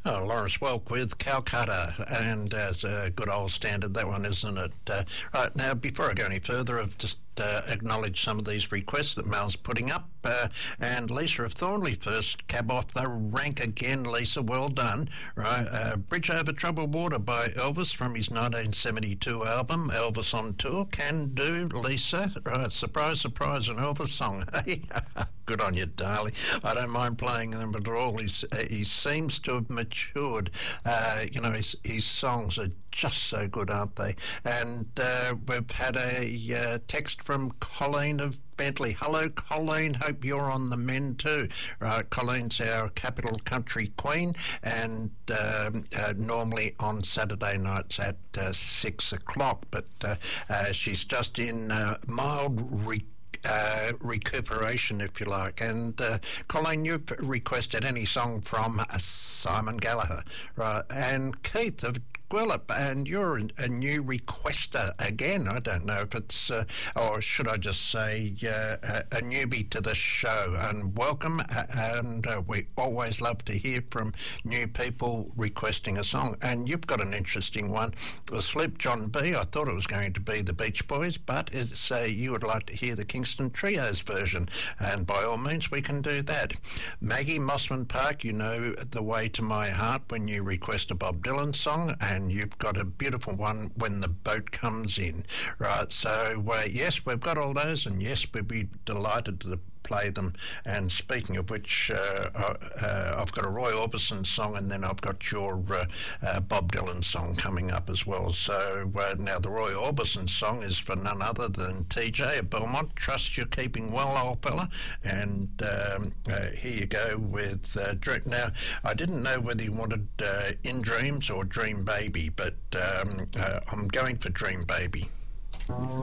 Oh, Lawrence Welk with Calcutta, and as a good old standard, that one, isn't it? Right, now, before I go any further, I've just acknowledged some of these requests that Mel's putting up, and Lisa of Thornley first, cab off the rank again, Lisa, well done. Right, Bridge Over Troubled Water by Elvis from his 1972 album, Elvis on Tour, can do, Lisa. Right, surprise, surprise, an Elvis song, hey? Good on you, darling. I don't mind playing them at all. He seems to have matured. His songs are just so good, aren't they? And we've had a text from Colleen of Bentley. Hello, Colleen. Hope you're on the mend too. Right, Colleen's our Capital Country queen, and normally on Saturday nights at 6 o'clock. But she's just in mild recuperation, if you like. And Colleen, you've requested any song from Simon Gallagher, right? And Keith of Gwillip, and you're a new requester again. I don't know if it's, or should I just say, a newbie to the show. And welcome, and we always love to hear from new people requesting a song. And you've got an interesting one. The Sloop John B. I thought it was going to be the Beach Boys, but it's you would like to hear the Kingston Trios version, and by all means we can do that. Maggie Mossman Park, you know the way to my heart when you request a Bob Dylan song, and you've got a beautiful one, When the Boat Comes In. Right, so yes, we've got all those, and yes, we'd be delighted to play them. And speaking of which, I've got a Roy Orbison song, and then I've got your Bob Dylan song coming up as well. So now the Roy Orbison song is for none other than TJ of Belmont. Trust you're keeping well, old fella. And here you go with Dream. Now, I didn't know whether you wanted In Dreams or Dream Baby, but I'm going for Dream Baby.